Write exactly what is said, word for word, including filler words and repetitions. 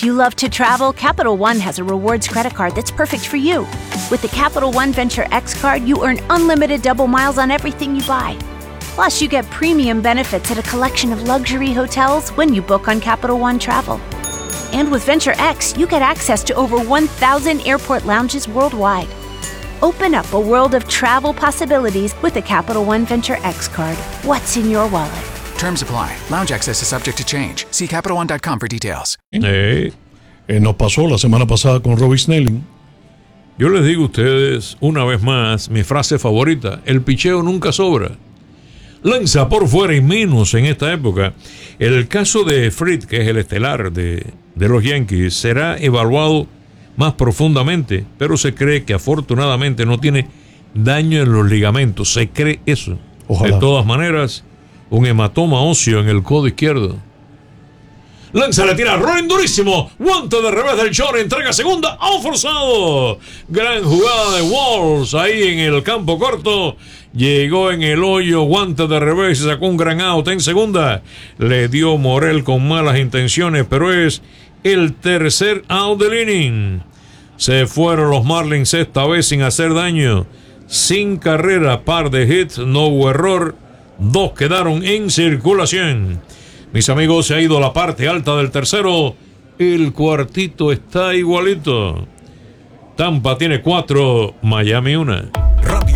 If you love to travel, Capital One has a rewards credit card that's perfect for you. With the Capital One Venture X card, you earn unlimited double miles on everything you buy. Plus, you get premium benefits at a collection of luxury hotels when you book on Capital One Travel. And with Venture X, you get access to over one thousand airport lounges worldwide. Open up a world of travel possibilities with the Capital One Venture X card. What's in your wallet? Terms apply. Lounge access is subject to change. See Capital One dot com for details. Eh, Eh, nos pasó la semana pasada con Robbie Snelling. yo les digo a ustedes, una vez más, mi frase favorita: el picheo nunca sobra. Lanza por fuera y menos en esta época. El caso de Fried, que es el estelar de, de los Yankees, será evaluado más profundamente, pero se cree que afortunadamente no tiene daño en los ligamentos. Se cree eso. Ojalá. De todas maneras, un hematoma óseo en el codo izquierdo. Lanza, le tira, rolling durísimo, guante de revés del short, entrega segunda, out forzado. Gran jugada de Walls ahí en el campo corto. Llegó en el hoyo, guante de revés y sacó un gran out en segunda. Le dio Morel con malas intenciones, pero es el tercer out del inning. Se fueron los Marlins esta vez sin hacer daño. Sin carrera, par de hits, no hubo error. Dos quedaron en circulación. Mis amigos, se ha ido a la parte alta del tercero. El cuartito está igualito. Tampa tiene cuatro, Miami una.